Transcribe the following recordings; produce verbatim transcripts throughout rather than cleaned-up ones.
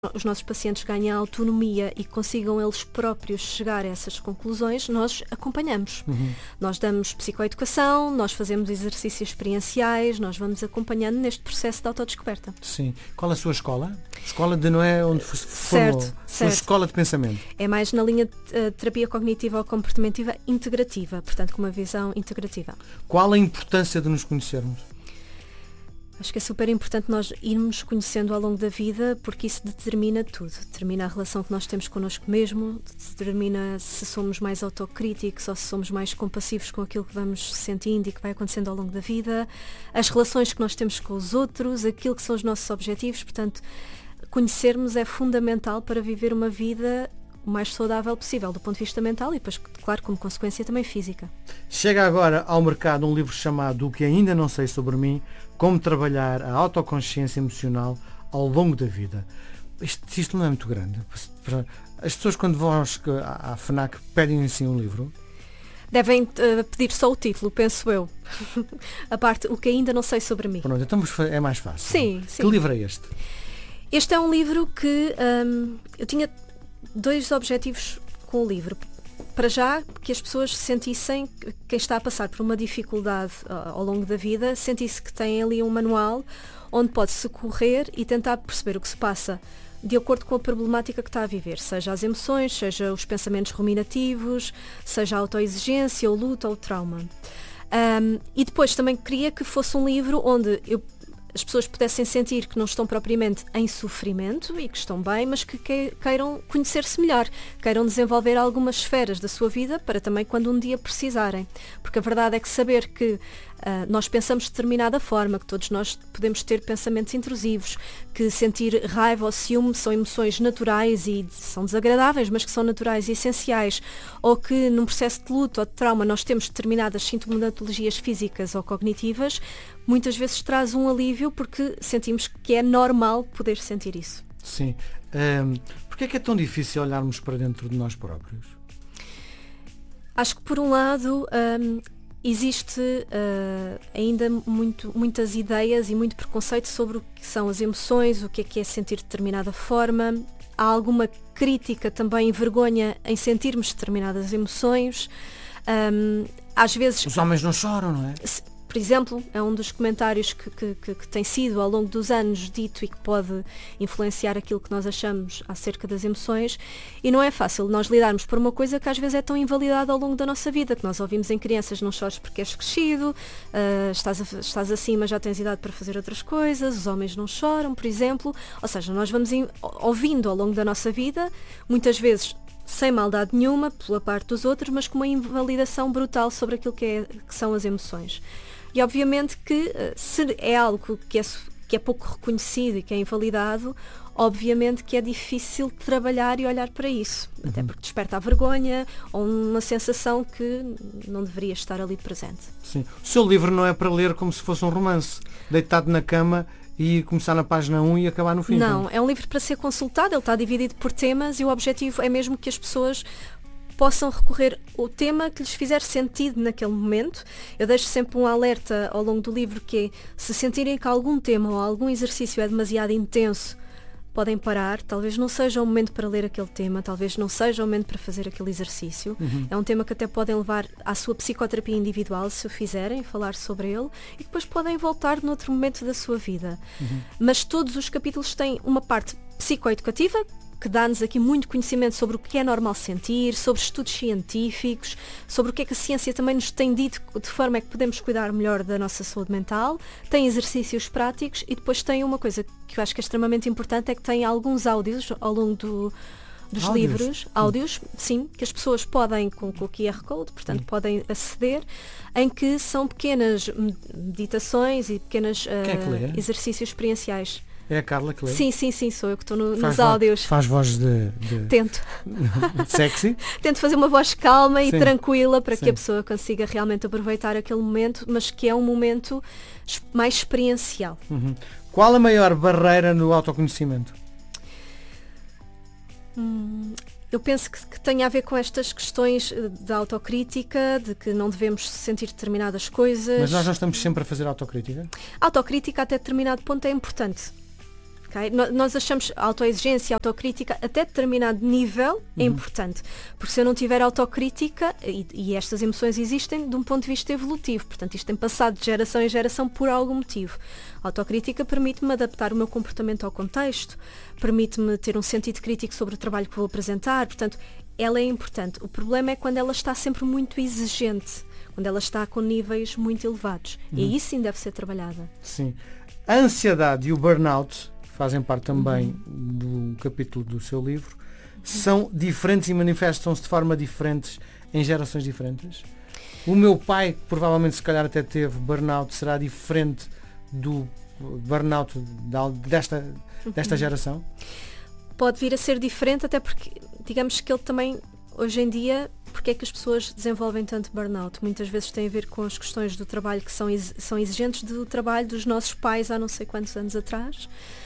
os nossos pacientes ganhem autonomia e consigam eles próprios chegar a essas conclusões, nós acompanhamos. Uhum. Nós damos psicoeducação, nós fazemos exercícios experienciais, nós vamos acompanhando neste processo de autodescoberta. Sim. Qual a sua escola? Escola de não é onde se formou? Certo, sua certo. Escola de pensamento? É mais na linha de uh, terapia cognitiva ou comportativa integrativa, portanto com uma visão integrativa. Qual a importância de nos conhecermos? Acho que é super importante nós irmos conhecendo ao longo da vida, porque isso determina tudo. Determina a relação que nós temos connosco mesmo, determina se somos mais autocríticos ou se somos mais compassivos com aquilo que vamos sentindo e que vai acontecendo ao longo da vida, as relações que nós temos com os outros, aquilo que são os nossos objetivos. Portanto, conhecermos é fundamental para viver uma vida o mais saudável possível do ponto de vista mental e depois, claro, como consequência também física. Chega agora ao mercado um livro chamado O que ainda não sei sobre mim, como trabalhar a autoconsciência emocional ao longo da vida. Isto, isto não é muito grande. As pessoas quando vão à FNAC pedem assim um livro? Devem uh, pedir só o título, penso eu. A parte O que ainda não sei sobre mim. Pronto, então é mais fácil. Sim, sim. Que livro é este? Este é um livro que um, eu tinha dois objetivos com o livro. Para já, que as pessoas sentissem, quem está a passar por uma dificuldade uh, ao longo da vida, sentisse que tem ali um manual onde pode socorrer e tentar perceber o que se passa de acordo com a problemática que está a viver, seja as emoções, seja os pensamentos ruminativos, seja a autoexigência, o luto ou o trauma. Um, e depois também queria que fosse um livro onde eu as pessoas pudessem sentir que não estão propriamente em sofrimento e que estão bem, mas que queiram conhecer-se melhor, queiram desenvolver algumas esferas da sua vida para também quando um dia precisarem. Porque a verdade é que saber que Uh, nós pensamos de determinada forma, que todos nós podemos ter pensamentos intrusivos, que sentir raiva ou ciúme são emoções naturais e são desagradáveis, mas que são naturais e essenciais, ou que num processo de luto ou de trauma nós temos determinadas sintomatologias físicas ou cognitivas, muitas vezes traz um alívio porque sentimos que é normal poder sentir isso. Sim. Um, Porquê é que é tão difícil olharmos para dentro de nós próprios? Acho que por um lado um, existe uh, ainda muito, muitas ideias e muito preconceito sobre o que são as emoções, o que é que é sentir de determinada forma. Há alguma crítica também e vergonha em sentirmos determinadas emoções. Um, às vezes... Os homens não choram, não é? Se, por exemplo, é um dos comentários que, que, que, que tem sido ao longo dos anos dito e que pode influenciar aquilo que nós achamos acerca das emoções, e não é fácil nós lidarmos por uma coisa que às vezes é tão invalidada ao longo da nossa vida, que nós ouvimos em crianças: não chores porque és crescido, uh, estás, a, estás acima, já tens idade para fazer outras coisas, os homens não choram, por exemplo. Ou seja, nós vamos in, ouvindo ao longo da nossa vida, muitas vezes sem maldade nenhuma pela parte dos outros, mas com uma invalidação brutal sobre aquilo que, é, que são as emoções. E obviamente que se é algo que é, que é pouco reconhecido e que é invalidado, obviamente que é difícil trabalhar e olhar para isso, uhum. Até porque desperta a vergonha ou uma sensação que não deveria estar ali presente. Sim. O seu livro não é para ler como se fosse um romance, deitado na cama e começar na página um e acabar no fim. Não, é um livro para ser consultado, ele está dividido por temas e o objetivo é mesmo que as pessoas possam recorrer ao tema que lhes fizer sentido naquele momento. Eu deixo sempre um alerta ao longo do livro que é: se sentirem que algum tema ou algum exercício é demasiado intenso, podem parar, talvez não seja o momento para ler aquele tema, talvez não seja o momento para fazer aquele exercício. Uhum. É um tema que até podem levar à sua psicoterapia individual, se o fizerem, falar sobre ele, e depois podem voltar noutro momento da sua vida. Uhum. Mas todos os capítulos têm uma parte psicoeducativa, que dá-nos aqui muito conhecimento sobre o que é normal sentir, sobre estudos científicos, sobre o que é que a ciência também nos tem dito, de forma é que podemos cuidar melhor da nossa saúde mental. Tem exercícios práticos e depois tem uma coisa que eu acho que é extremamente importante, é que tem alguns áudios ao longo do, dos áudios. livros, áudios, sim, que as pessoas podem, com, com o Q R Code, portanto, sim. podem aceder, em que são pequenas meditações e pequenos uh, é que exercícios experienciais. É a Carla que lê? Sim, sim, sim, sou eu que estou no, faz nos áudios. Faz voz de... de... Tento. Sexy? Tento fazer uma voz calma e sim. tranquila para sim. que a pessoa consiga realmente aproveitar aquele momento, mas que é um momento mais experiencial. Uhum. Qual a maior barreira no autoconhecimento? Hum, eu penso que, que tem a ver com estas questões da autocrítica, de que não devemos sentir determinadas coisas. Mas nós não estamos sempre a fazer autocrítica? A autocrítica até determinado ponto é importante. Okay? Nós achamos autoexigência, autocrítica, até determinado nível é Uhum. importante. Porque se eu não tiver autocrítica, e, e estas emoções existem de um ponto de vista evolutivo, portanto isto tem passado de geração em geração por algum motivo. A autocrítica permite-me adaptar o meu comportamento ao contexto, permite-me ter um sentido crítico sobre o trabalho que vou apresentar, portanto ela é importante. O problema é quando ela está sempre muito exigente, quando ela está com níveis muito elevados. Uhum. E aí sim deve ser trabalhada. Sim. A ansiedade e o burnout, que fazem parte também uhum. do capítulo do seu livro, uhum. são diferentes e manifestam-se de forma diferentes em gerações diferentes. O meu pai, que provavelmente se calhar até teve burnout, será diferente do burnout desta, desta uhum. geração? Pode vir a ser diferente, até porque, digamos que ele também, hoje em dia, porque é que as pessoas desenvolvem tanto burnout? Muitas vezes tem a ver com as questões do trabalho que são, são exigentes do trabalho dos nossos pais há não sei quantos anos atrás.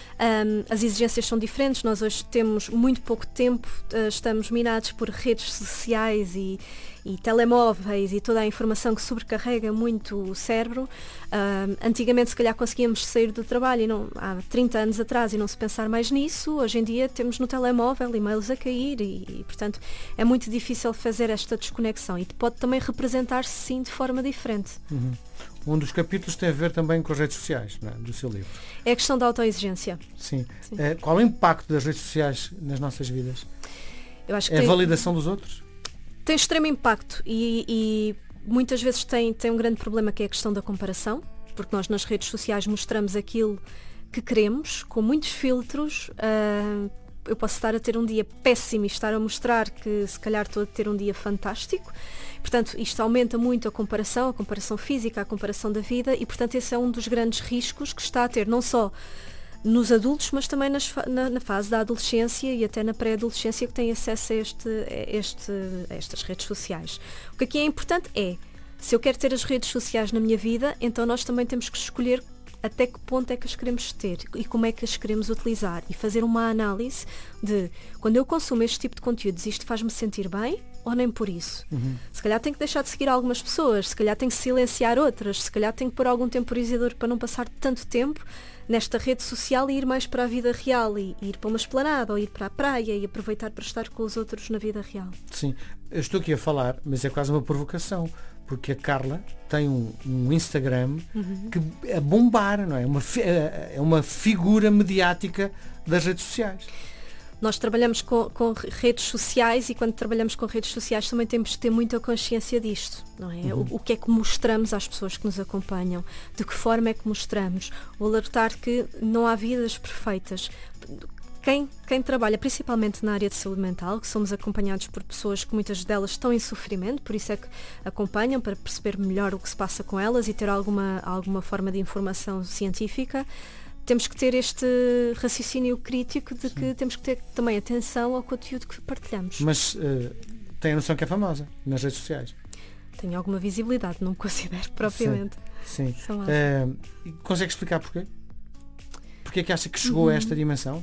Um, as exigências são diferentes, nós hoje temos muito pouco tempo, uh, estamos minados por redes sociais e, e telemóveis e toda a informação que sobrecarrega muito o cérebro. Um, antigamente se calhar conseguíamos sair do trabalho e não, há trinta anos atrás e não se pensar mais nisso. Hoje em dia temos no telemóvel e-mails a cair e, e portanto é muito difícil fazer esta desconexão e pode também representar-se sim de forma diferente. Uhum. Um dos capítulos tem a ver também com as redes sociais, não é? Do seu livro. É a questão da autoexigência. Sim. Sim. Uh, qual é o impacto das redes sociais nas nossas vidas? Eu acho que é tem, a validação dos outros? Tem extremo impacto e, e muitas vezes tem, tem um grande problema que é a questão da comparação, porque nós nas redes sociais mostramos aquilo que queremos, com muitos filtros. Uh, eu posso estar a ter um dia péssimo e estar a mostrar que se calhar estou a ter um dia fantástico. Portanto, isto aumenta muito a comparação, a comparação física, a comparação da vida e, portanto, esse é um dos grandes riscos que está a ter, não só nos adultos, mas também nas, na, na fase da adolescência e até na pré-adolescência que têm acesso a, este, a, este, a estas redes sociais. O que aqui é importante é, se eu quero ter as redes sociais na minha vida, então nós também temos que escolher até que ponto é que as queremos ter e como é que as queremos utilizar e fazer uma análise de quando eu consumo este tipo de conteúdos, isto faz-me sentir bem ou nem por isso. Uhum. Se calhar tenho que deixar de seguir algumas pessoas, se calhar tenho que silenciar outras, se calhar tenho que pôr algum temporizador para não passar tanto tempo nesta rede social e ir mais para a vida real e ir para uma esplanada ou ir para a praia e aproveitar para estar com os outros na vida real. Sim, eu estou aqui a falar, mas é quase uma provocação, porque a Carla tem um, um Instagram uhum. que é bombar, não é? Uma, é uma figura mediática das redes sociais. Nós trabalhamos com, com redes sociais e quando trabalhamos com redes sociais também temos que ter muita consciência disto, não é? Uhum. O, o que é que mostramos às pessoas que nos acompanham, de que forma é que mostramos, o alertar que não há vidas perfeitas. Quem, quem trabalha principalmente na área de saúde mental, que somos acompanhados por pessoas que muitas delas estão em sofrimento, por isso é que acompanham para perceber melhor o que se passa com elas e ter alguma, alguma forma de informação científica, temos que ter este raciocínio crítico de que Sim. temos que ter também atenção ao conteúdo que partilhamos. Mas uh, tem a noção que é famosa nas redes sociais? Tenho alguma visibilidade, não me considero propriamente. Sim. Sim. Uh, consegue explicar porquê? Porquê é que acha que chegou uhum. a esta dimensão?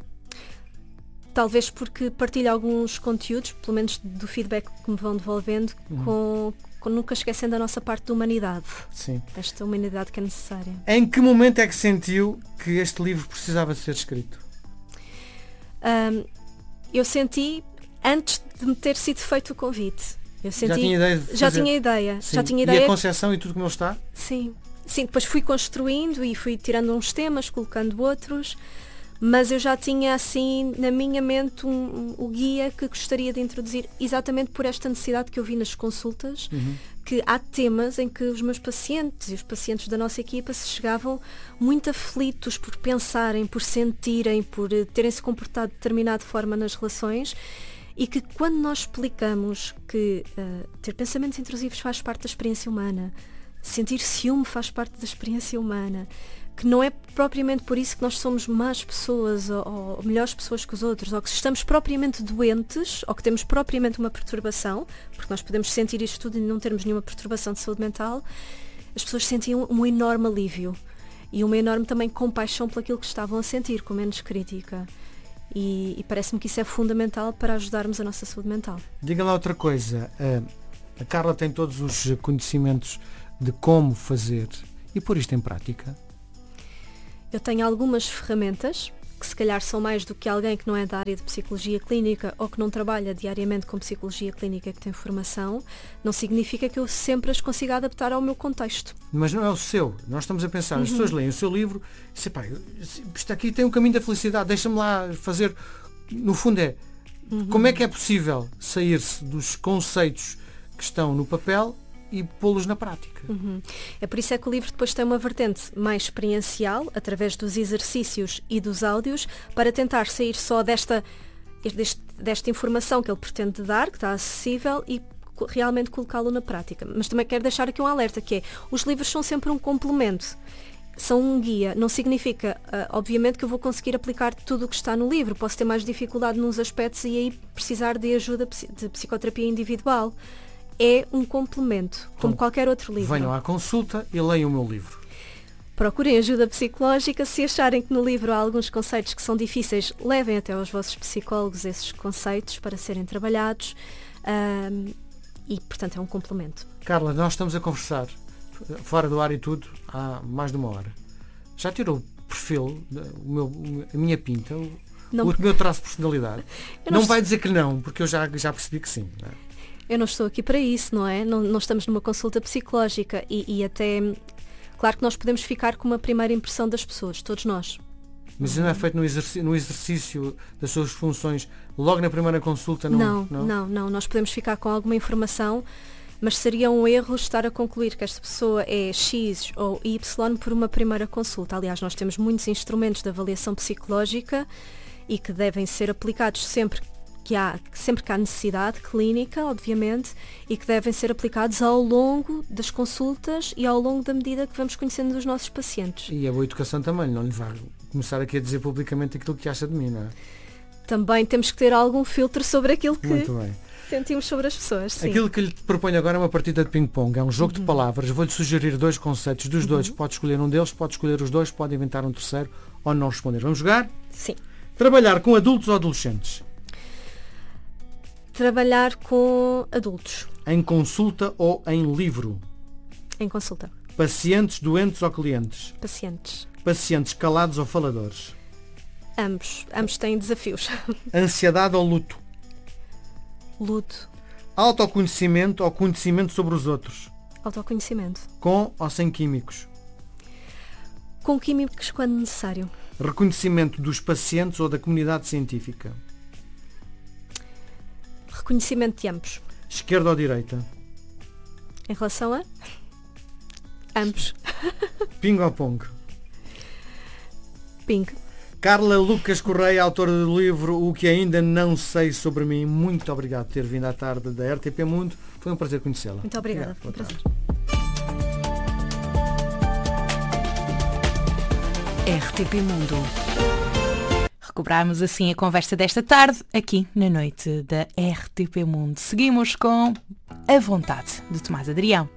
Talvez porque partilho alguns conteúdos, pelo menos do feedback que me vão devolvendo, uhum. com, com nunca esquecendo a nossa parte da humanidade. Sim. Esta humanidade que é necessária. Em que momento é que sentiu que este livro precisava ser escrito? Um, eu senti antes de me ter sido feito o convite. Eu senti, já tinha ideia? De já fazer... tinha ideia. Sim. Já tinha ideia. E a concepção e tudo como ele está? Sim. Sim, depois fui construindo e fui tirando uns temas, colocando outros. Mas eu já tinha assim na minha mente um, um, o guia que gostaria de introduzir exatamente por esta necessidade que eu vi nas consultas, uhum. que há temas em que os meus pacientes e os pacientes da nossa equipa se chegavam muito aflitos por pensarem, por sentirem, por terem se comportado de determinada forma nas relações e que quando nós explicamos que uh, ter pensamentos intrusivos faz parte da experiência humana, sentir ciúme faz parte da experiência humana, que não é propriamente por isso que nós somos más pessoas ou, ou melhores pessoas que os outros, ou que estamos propriamente doentes, ou que temos propriamente uma perturbação, porque nós podemos sentir isto tudo e não termos nenhuma perturbação de saúde mental, as pessoas sentiam um enorme alívio e uma enorme também compaixão por aquilo que estavam a sentir, com menos crítica. E, e parece-me que isso é fundamental para ajudarmos a nossa saúde mental. Diga lá outra coisa, a Carla tem todos os conhecimentos de como fazer e pôr isto em prática? Eu tenho algumas ferramentas que se calhar são mais do que alguém que não é da área de psicologia clínica ou que não trabalha diariamente com psicologia clínica, que tem formação, não significa que eu sempre as consiga adaptar ao meu contexto. Mas não é o seu. Nós estamos a pensar, as uhum. pessoas leem o seu livro e dizem, pá, isto aqui tem um caminho da felicidade, deixa-me lá fazer. No fundo é, uhum. como é que é possível sair-se dos conceitos que estão no papel e pô-los na prática? Uhum. É por isso é que o livro depois tem uma vertente mais experiencial, através dos exercícios e dos áudios, para tentar sair só desta, deste, desta informação que ele pretende dar, que está acessível, e realmente colocá-lo na prática. Mas também quero deixar aqui um alerta, que é, os livros são sempre um complemento, são um guia. Não significa, uh, obviamente, que eu vou conseguir aplicar tudo o que está no livro. Posso ter mais dificuldade nos aspectos e aí precisar de ajuda de psicoterapia individual. É um complemento, como então, qualquer outro livro. Venham à consulta e leiam o meu livro. Procurem ajuda psicológica. Se acharem que no livro há alguns conceitos que são difíceis, levem até aos vossos psicólogos esses conceitos para serem trabalhados. Um, e, portanto, é um complemento. Carla, nós estamos a conversar, fora do ar e tudo, há mais de uma hora. Já tirou o perfil, o meu, a minha pinta, o, não, o meu traço de personalidade? Não, não vai dizer que não, porque eu já, já percebi que sim. Não é? Eu não estou aqui para isso, não é? Não, não estamos numa consulta psicológica e, e até, claro que nós podemos ficar com uma primeira impressão das pessoas, todos nós. Mas isso não é feito no exercício, no exercício das suas funções, logo na primeira consulta? Não, não, não, não, não. Nós podemos ficar com alguma informação, mas seria um erro estar a concluir que esta pessoa é X ou Y por uma primeira consulta. Aliás, nós temos muitos instrumentos de avaliação psicológica e que devem ser aplicados sempre que há, sempre que há necessidade clínica, obviamente, e que devem ser aplicados ao longo das consultas e ao longo da medida que vamos conhecendo os nossos pacientes. E a boa educação também, não lhe vai começar aqui a dizer publicamente aquilo que acha de mim, não é? Também temos que ter algum filtro sobre aquilo que sentimos sobre as pessoas. Sim. Aquilo que lhe proponho agora é uma partida de ping-pong, é um jogo uhum. de palavras. Vou-lhe sugerir dois conceitos dos uhum. dois, pode escolher um deles, pode escolher os dois, pode inventar um terceiro ou não responder. Vamos jogar? Sim. Trabalhar com adultos ou adolescentes? Trabalhar com adultos. Em consulta ou em livro? Em consulta. Pacientes, doentes ou clientes? Pacientes. Pacientes calados ou faladores? Ambos. Ambos têm desafios. Ansiedade ou luto? Luto. Autoconhecimento ou conhecimento sobre os outros? Autoconhecimento. Com ou sem químicos? Com químicos quando necessário. Reconhecimento dos pacientes ou da comunidade científica? Reconhecimento de ambos. Esquerda ou direita? Em relação a? Ambos. Ping ou pong? Ping. Carla Lucas Correia, autora do livro O que ainda não sei sobre mim. Muito obrigado por ter vindo à tarde da R T P Mundo. Foi um prazer conhecê-la. Muito obrigada. Foi um prazer. R T P Mundo. Recobramos assim a conversa desta tarde, aqui na noite da R T P Mundo. Seguimos com A Vontade, de Tomás Adrião.